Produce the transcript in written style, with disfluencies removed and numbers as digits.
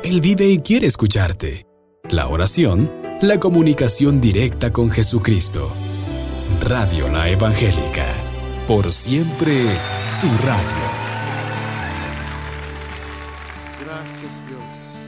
Él vive y quiere escucharte. La oración, la comunicación directa con Jesucristo. Radio La Evangélica. Por siempre, tu radio. Gracias, Dios.